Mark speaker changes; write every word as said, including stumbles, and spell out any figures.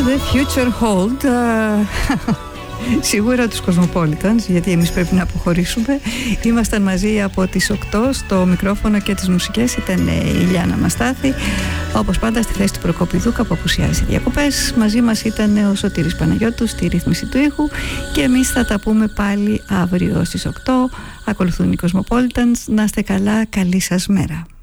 Speaker 1: The Future Hold. Σίγουρα τους Cosmopolitans, γιατί εμείς πρέπει να αποχωρήσουμε. Ήμασταν μαζί από τις οκτώ στο μικρόφωνο και τις μουσικές. Ήταν η Ιλιάνα Μαστάθη, όπως πάντα στη θέση του Προκοπηδούκα που απουσιάζει διακοπές. Μαζί μας ήταν ο Σωτήρης Παναγιώτου στη ρύθμιση του ήχου και εμείς θα τα πούμε πάλι αύριο στις οκτώ. Ακολουθούν οι Cosmopolitans. Να είστε καλά, καλή σας μέρα.